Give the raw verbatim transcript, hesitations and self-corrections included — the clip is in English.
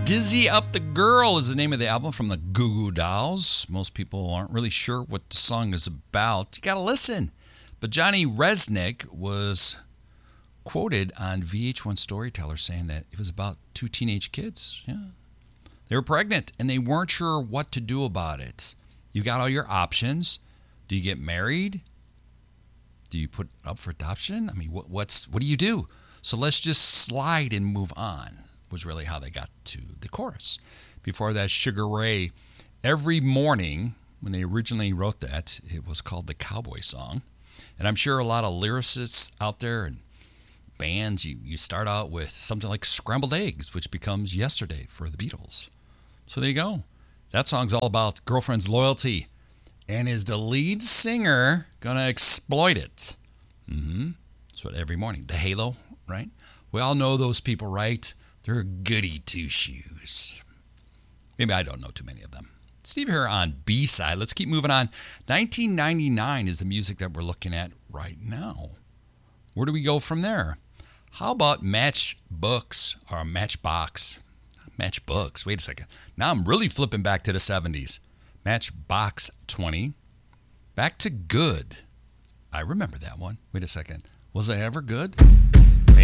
Dizzy Up the Girl is the name of the album from the Goo Goo Dolls. Most people aren't really sure what the song is about. You gotta listen. But Johnny Rzeznik was quoted on V H one Storyteller saying that it was about two teenage kids. Yeah. They were pregnant and they weren't sure what to do about it. You got all your options. Do you get married? Do you put up for adoption? I mean, what, what's what do you do? So let's just slide and move on, was really how they got to the chorus. Before that, Sugar Ray, Every Morning, when they originally wrote that, it was called the Cowboy Song. And I'm sure a lot of lyricists out there and bands, you, you start out with something like Scrambled Eggs, which becomes Yesterday for the Beatles. So there you go. That song's all about girlfriend's loyalty. And is the lead singer going to exploit it? Mm-hmm. That's what Every Morning. The Halo, right? We all know those people, right? They're goody two-shoes. Maybe I don't know too many of them. Steve here on B-side. Let's keep moving on. nineteen ninety-nine is the music that we're looking at right now. Where do we go from there? How about Matchbooks or Matchbox? Matchbooks. Wait a second. Now I'm really flipping back to the seventies. Matchbox twenty. Back to Good. I remember that one. Wait a second. Was it ever good?